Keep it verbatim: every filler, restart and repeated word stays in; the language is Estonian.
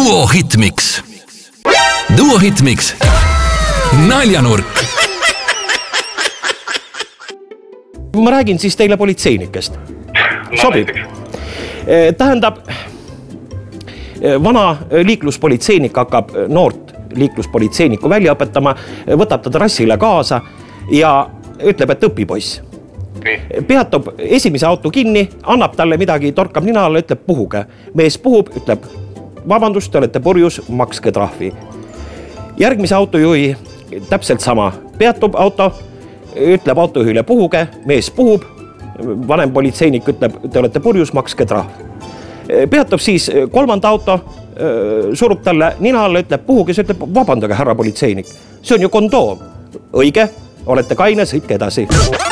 Duo Hitmix. Duo Hitmix. Naljanurk. Ma räägin siis teile politseinikest. Sobib. Tähendab, vana liikluspolitseinik hakkab noort liikluspolitseinikku välja õpetama, võtab ta trassile kaasa ja ütleb, et õpipoiss. Peatub esimese auto kinni, annab talle midagi, torkab nina alla, ütleb puhuge. Mees puhub, ütleb, vabandust, te olete purjus, makske trahvi. Järgmise autojuhi täpselt sama. Peatub auto, ütleb autojuhile puhuge, mees puhub, vanem politseinik ütleb, te olete purjus, makske trahv. Peatub siis kolmanda auto, surub talle nina alla, ütleb puhuge, see ütleb, vabandage, härra politseinik. See on ju kondoom. Õige, olete kaine, sõitke edasi.